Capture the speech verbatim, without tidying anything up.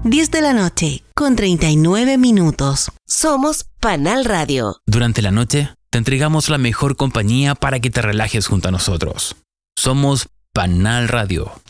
diez de la noche, con treinta y nueve minutos. Somos Panal Radio. Durante la noche, te entregamos la mejor compañía para que te relajes junto a nosotros. Somos Panal Radio.